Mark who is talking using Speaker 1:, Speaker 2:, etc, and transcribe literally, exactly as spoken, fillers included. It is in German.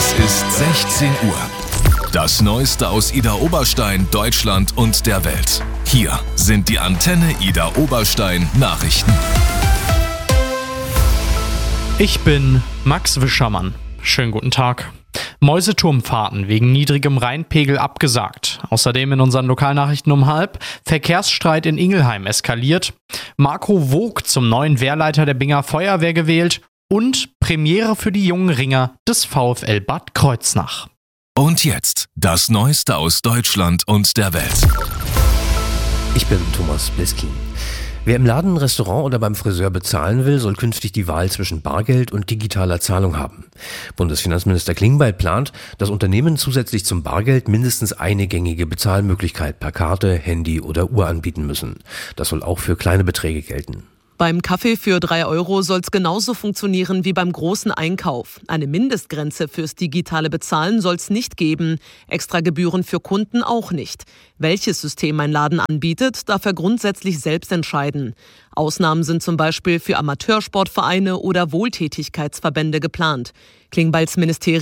Speaker 1: Es ist sechzehn Uhr. Das Neueste aus Idar Oberstein, Deutschland und der Welt. Hier sind die Antenne Idar Oberstein Nachrichten.
Speaker 2: Ich bin Max Wischermann. Schönen guten Tag. Mäuseturmfahrten wegen niedrigem Rheinpegel abgesagt. Außerdem in unseren Lokalnachrichten um halb. Verkehrsstreit in Ingelheim eskaliert. Marco Vogt zum neuen Wehrleiter der Binger Feuerwehr gewählt. Und Premiere für die jungen Ringer des VfL Bad Kreuznach.
Speaker 1: Und jetzt das Neueste aus Deutschland und der Welt.
Speaker 3: Ich bin Thomas Bliskin. Wer im Laden, Restaurant oder beim Friseur bezahlen will, soll künftig die Wahl zwischen Bargeld und digitaler Zahlung haben. Bundesfinanzminister Klingbeil plant, dass Unternehmen zusätzlich zum Bargeld mindestens eine gängige Bezahlmöglichkeit per Karte, Handy oder Uhr anbieten müssen. Das soll auch für kleine Beträge gelten.
Speaker 4: Beim Kaffee für drei Euro soll es genauso funktionieren wie beim großen Einkauf. Eine Mindestgrenze fürs digitale Bezahlen soll es nicht geben. Extra Gebühren für Kunden auch nicht. Welches System ein Laden anbietet, darf er grundsätzlich selbst entscheiden. Ausnahmen sind zum Beispiel für Amateursportvereine oder Wohltätigkeitsverbände geplant. Klingbeils Ministerium